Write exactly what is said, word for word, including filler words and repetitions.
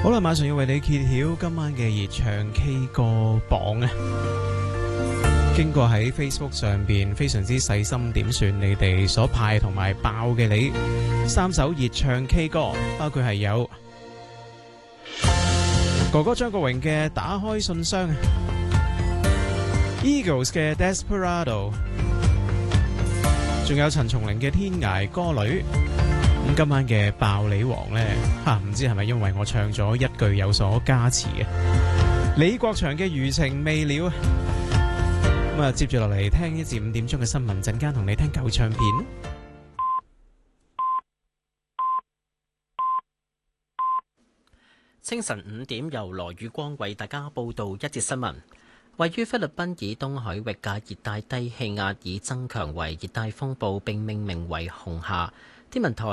好啦，馬上要為你揭曉今晚嘅熱唱 K 歌榜啊！經過喺 Facebook 上邊非常之細心點算你哋所派同埋爆嘅你三首熱唱 K 歌，包括係有哥哥張國榮嘅《打開信箱》，Eagles 嘅《Desperado》，仲有陳松伶嘅《天涯歌女》。咁今晚嘅爆你王呢，吓、啊、唔知係咪因為我唱咗一句有所加持嘅？李國祥嘅《餘情未了》。咁啊，接住落嚟聽一至五點鐘嘅新聞，陣間同你聽舊唱片。 清晨五點，由羅宇光為大家報道一節新聞。位於菲律賓以東海域嘅熱帶低氣壓已增強為熱帶風暴，並命名為紅霞。天文台